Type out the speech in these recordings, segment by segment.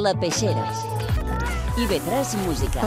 La Peixera. IB3 Música.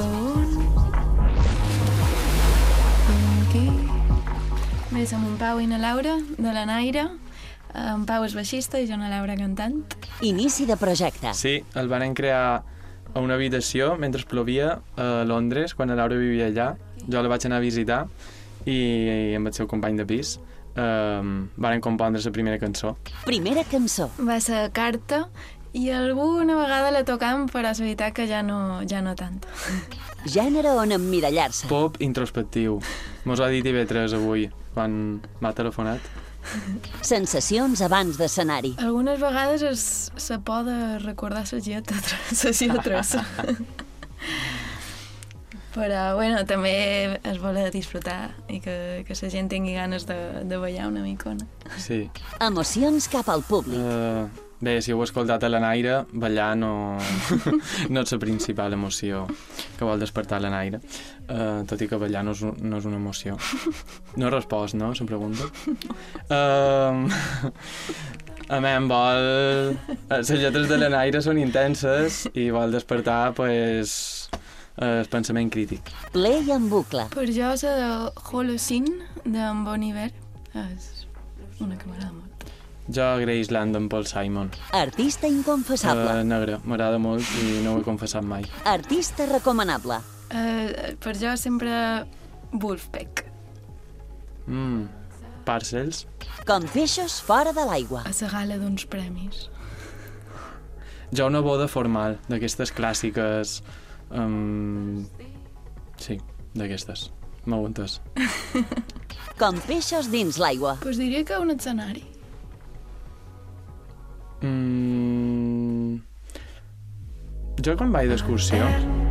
Aquí. Bé, som en Pau i na Laura, de la Naire. En Pau és baixista i jo na Laura cantant. Inici de projecte. Sí, el van crear a una habitació mentre plovia a Londres, quan la Laura vivia allà. Jo la vaig anar a visitar i amb el seu company de pis van compondre la primera cançó. Primera cançó. Va ser Carta i alguna vegada la tocam, però és veritat que ja no tant. Gènere on emmirallar-se. Pop introspectiu. Mos ha dit IB3 avui, quan m'ha telefonat. Sensacions abans d'escenari. Algunes vegades se pot recordar les lletres. Però, bueno, també es vol disfrutar i que la gent tingui ganes de ballar una micona. Sí. Emocions cap al públic. Bé, si heu escoltat a la Naire, ballar no és la principal emoció que vol despertar la Naire. Tot i que ballar no és una emoció. No he respost, no? Se pregunta. A mi em vol... Les lletres de la Naire són intenses i vol despertar, pues, el pensament crític. Play en bucle. Per jo, la de Holocene, d'en Bon Iver, és una que m'agrada molt. Jo Graceland d'en Paul Simon. Artista inconfessable. Negre, m'agrada molt i no ho he confessat mai. Artista recomanable. Per jo sempre Wolfpack. Com Parcels. peixos fora de l'aigua. A la gala d'uns premis. Jo una boda formal, d'aquestes clàssiques... Sí, d'aquestes. M'ho entès. Com peixos dins l'aigua. Pues diria que un escenari. Jo quan vaig d'excursió